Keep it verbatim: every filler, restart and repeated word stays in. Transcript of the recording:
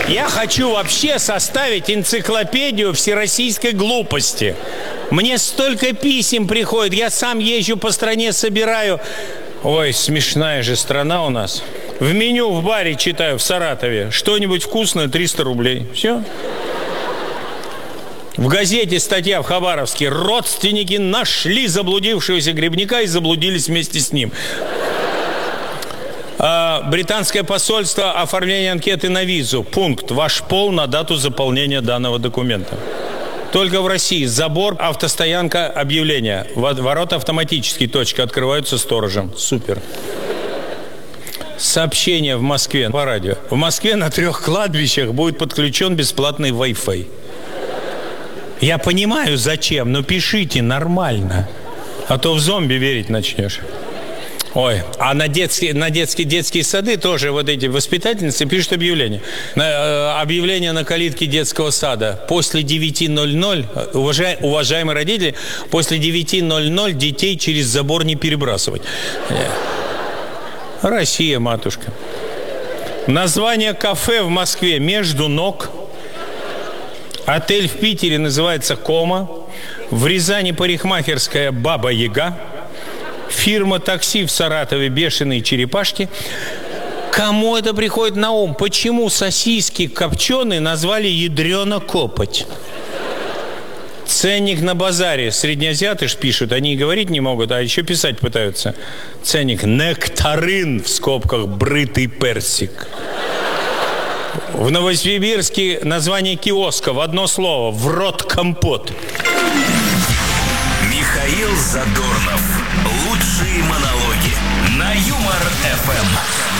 Я хочу вообще составить энциклопедию всероссийской глупости. Мне столько писем приходит, я сам езжу по стране, собираю. Ой, смешная же страна у нас. В меню в баре читаю в Саратове. Что-нибудь вкусное, триста рублей. Все. В газете статья в Хабаровске. Родственники нашли заблудившегося грибника и заблудились вместе с ним. А, британское посольство, оформление анкеты на визу. Пункт. Ваш пол на дату заполнения данного документа. Только в России забор, автостоянка, объявление. Ворота автоматически, точка, открываются сторожем. Супер. Сообщение в Москве по радио. В Москве на трех кладбищах будет подключен бесплатный Wi-Fi. Я понимаю, зачем, но пишите нормально. А то в зомби верить начнешь. Ой, а на детские, на детские, детские сады тоже вот эти воспитательницы пишут объявление. На, э, объявление на калитке детского сада. После девяти ноль-ноль, уважай, уважаемые родители, после девяти ноль-ноль детей через забор не перебрасывать. Россия, матушка. Название кафе в Москве «Между ног». Отель в Питере называется «Кома». В Рязани парикмахерская «Баба Яга». Фирма такси в Саратове «Бешеные черепашки». Кому это приходит на ум? Почему сосиски копченые назвали ядрено-копоть? Ценник на базаре. Среднеазиаты ж пишут, они и говорить не могут, а еще писать пытаются. Ценник «Нектарин» в скобках «Брытый персик». В Новосибирске название киоска в одно слово. В рот компот. Михаил Задорнов. Лучшие монологи на Юмор-ФМ.